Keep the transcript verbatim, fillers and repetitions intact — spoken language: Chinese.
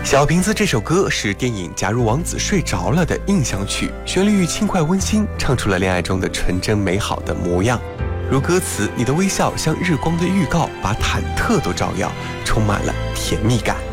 小瓶子这首歌是电影《假如王子睡着了》的印象曲，旋律轻快温馨，唱出了恋爱中的纯真美好的模样。如歌词，你的微笑像日光的预告，把忐忑都照耀，充满了甜蜜感。